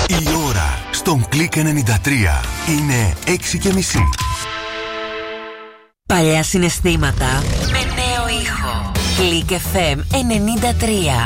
Η ώρα στον Click 93 είναι 6:30. Παλιά συναισθήματα με νέο ήχο. Click FM 93.